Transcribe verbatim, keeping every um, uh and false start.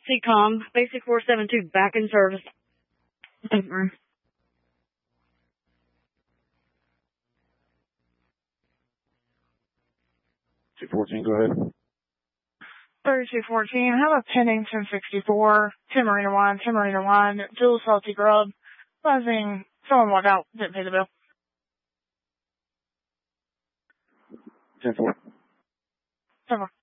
C COM, Basic four seven two, back in service. Over. two fourteen, go ahead. thirty-two fourteen, I have a pending ten sixty-four, ten Marina one, ten Marina one, dual salty grub, buzzing, someone walked out, didn't pay the bill. ten four. ten four.